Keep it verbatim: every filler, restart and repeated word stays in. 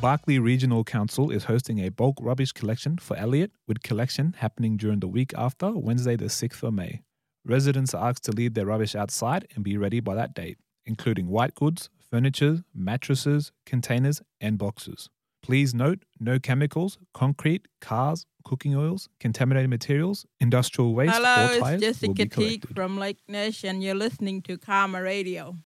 Barkly Regional Council is hosting a bulk rubbish collection for Elliott, with collection happening during the week after Wednesday the sixth of May. Residents are asked to leave their rubbish outside and be ready by that date, including white goods, furniture, mattresses, containers and boxes. Please note, no chemicals, concrete, cars, cooking oils, contaminated materials, industrial waste Hello, or tires it's will Jessica be Teague collected. from Lake Nation. You're listening to Karma Radio.